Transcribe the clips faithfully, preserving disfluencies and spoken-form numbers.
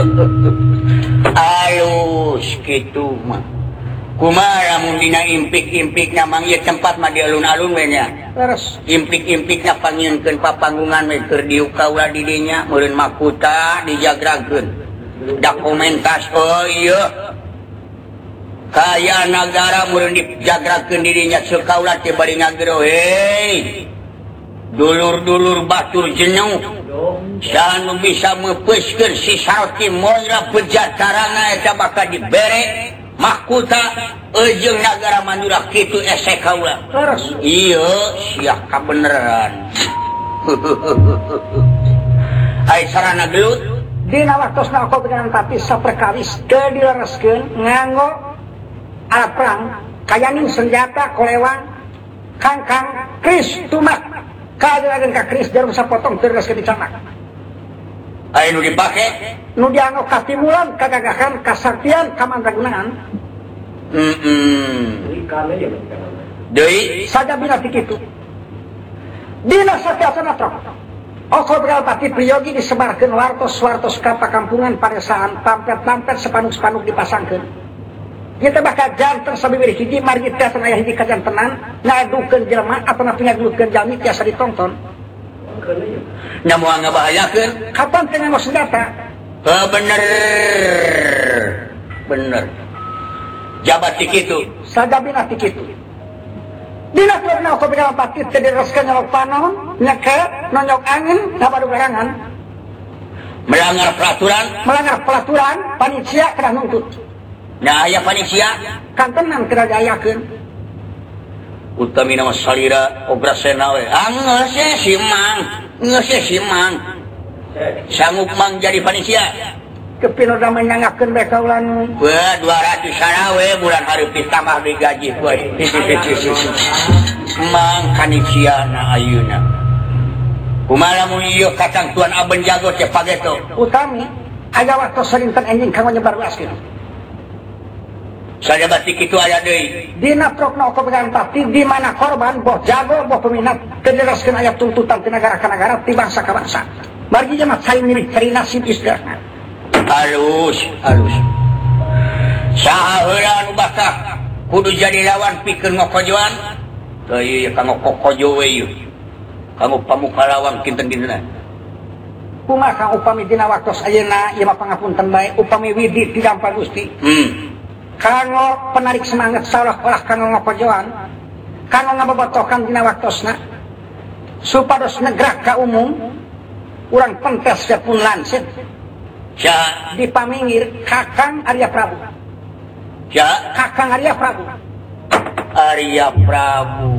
Alus gitu mah. Kumaha mun dina impik-impik na manggil tempat mah di alun-alun we nya. Terus impik-impik na pangieunkeun papanggungan we keur diuk kaula di dinya meureun makuta dijagrakeun. Dokumentas oh iya. Kaya negara meureun dijagrakeun di dinya ceuk kaula teh bari ngagero hei. Dulur-dulur batur jenuh. Sanu bisa meupeskeun si sarti moira pejatarana eta bakal dibere mahkota ujung negara Madura kitu ese kaula. Terus iya sia kabeneran. Ai sarana gelut dina waktosna aku dengan tapi saperkawis teu dilereskeun nganggo alat perang kayaning senjata kolewang kangkang kris tumak kageun ka kris jarum sapotong teu dilereskeun di canak. Ai nu dipake nu dianggo katimulan kagagahan kasaktian kamandragunaan. Heeh. Deui saja bina kitu. Dina sakiasana trok. Oko begal pati priyogi disebarkeun wartos-wartos ka pakampungan paresaan pampet-pampet sepanuk-sepanuk dipasangkeun. Ieu teh bakal janten sabibiri hiji margi tiasa aya hiji kajantenan ngadukeun jelema atawa pingadulkeun jalmi tiasa ditonton. Nyamu ngabahayakeun kapan teh nganggo senjata? Oh, bener. Bener. Jabat ti kitu, sagabina ti kitu. Dina turna aku begal pati teh direskeun nyolok panon, nyeke, nonyok angin, sabadu garangan. Melanggar peraturan, melanggar peraturan, panitia kena nuntut. Nah, aya panitia kantenan kena diayakeun. Utami nama salira obrasena we. Ah, geus si Mang, geus si Mang. Sanggup Mang jadi panitia. Kepino da menyangakeun bae kaula nu. Wah, dua ratus sarawe bulan hareup ditambah digaji we. Mang kaniciana ayeuna. Kumaha mun ieu kacang tuan aben jago teh pageto. Utami aya waktu sarinten enjing kanggo nyebar luaskeun. Saya batik itu aya deui. Dina prokna oko pegang pati di mana korban boh jago boh peminat kejelaskeun aya tuntutan ti negara ka negara ti bangsa ka bangsa. Margi mah saling mirip cari nasib istilahna. Halus, halus. Saha heula anu bakal kudu jadi lawan pikeun ngokojoan? Teu ieu kanggo kokojo we ieu. Kanggo pamuka lawang kinten-kintenan. Kumaha upami dina waktos ayeuna ieu mah pangapunten bae upami widi tidampa Gusti. Hmm. Kanggo penarik semangat seolah-olah kanggo ngokojoan kanggo ngabobotokan dina waktosna supados negrak ka umum urang pentes pun lanset ya dipaminggir Kakang Arya Prabu ya Kakang Arya Prabu Arya Prabu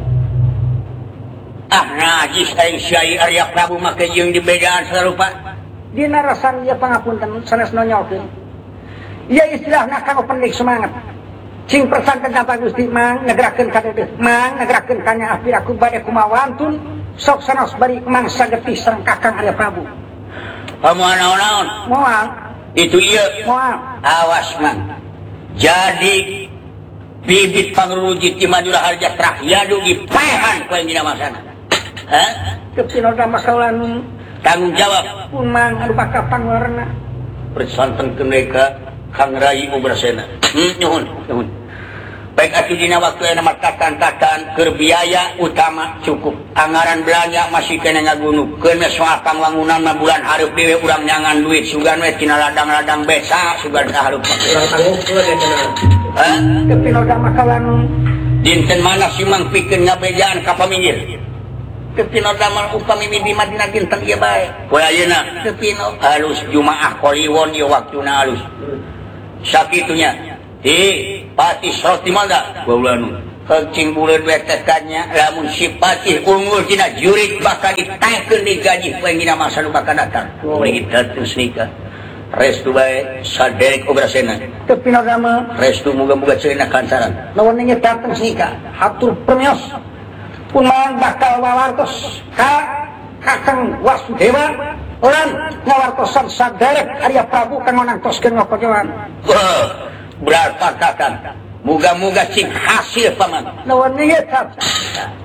ah najis aing Syai Arya Prabu make jeung dibedaan sarupa dina rasan ieu pangapunten sanes nonyokeun. Ya istilahna kanggo pendik semangat. Cing persangkeun ka Gusti Mang ngagerakeun ka dedeh. Mang ngagerakeun ka nya api aku bade kumaha wantun sok sanos bari mangsa getih sareng Kakang Arya Prabu. Pamoal naon-naon? Moal. Itu ieu. Moal. Awas Mang. Jadi bibit pangruji ti Madura Harja Trah yadu gipehan ku dina masana. Hah? Teu pinoda masalah nu tanggung jawab. Pun Mang anu bakal pangwarna. Persantenkeun deui ka Kang Rai Obrasena. Hmm, nyuhun, nyuhun. Baik atuh dina waktu aya mah tatan-tatan keur biaya utama cukup. Anggaran belanja masih kena ngagunukeun we soal pangwangunan mah bulan hareup dewe urang nyangan duit sugan we tina ladang-ladang besa sugan sahareup. Urang tanggung pula teh cenah. Hah? Kepinoda mah kawan dinten mana si Mang pikeun ngabejaan ka paminggir. Kepinoda mah upami di Madinah dinten ieu bae. Poe ayeuna kepino halus Jumaah Kliwon ieu waktuna halus. Sakitunya di Patih Sroti Mangga baulanu kencing buleun we tekadnya lamun si Patih unggul tina jurid bakal ditaekeun digaji poe dina masa nu bakal datang kuring terus nikah restu bae saderek Obrasena teu pinoda mah restu muga-muga ceuna kancaran lawan nya datang nikah hatur permios pun mang bakal wawartos ka Kakang Wasudewa orang ngawartosan saderek Arya Prabu kanggo nangtoskeun ngokojoan. Wah, berat katakan. Muga-muga cing hasil paman. Lawan ieu